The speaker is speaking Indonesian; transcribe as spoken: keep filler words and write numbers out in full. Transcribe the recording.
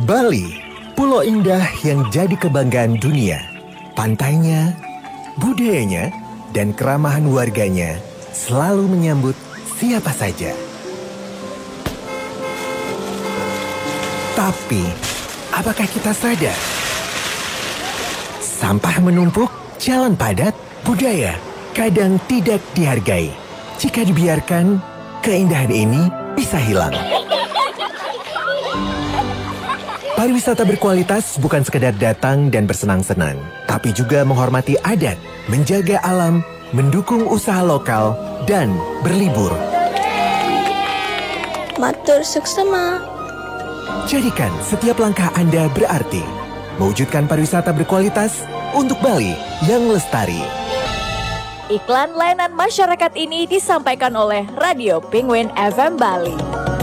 Bali, pulau indah yang jadi kebanggaan dunia. Pantainya, budayanya, dan keramahan warganya selalu menyambut siapa saja. Tapi, apakah kita sadar? Sampah menumpuk, jalan padat, budaya kadang tidak dihargai. Jika dibiarkan, keindahan ini bisa hilang. Pariwisata berkualitas bukan sekedar datang dan bersenang-senang, tapi juga menghormati adat, menjaga alam, mendukung usaha lokal, dan berlibur. Matur suksema. Jadikan setiap langkah Anda berarti. Mewujudkan pariwisata berkualitas untuk Bali yang lestari. Iklan layanan masyarakat ini disampaikan oleh Radio Penguin F M Bali.